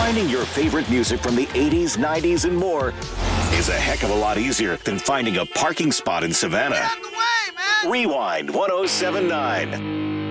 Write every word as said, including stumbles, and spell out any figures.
Finding your favorite music from the eighties, nineties, and more is a heck of a lot easier than finding a parking spot in Savannah. Get out the way, man! Rewind one oh seven point nine.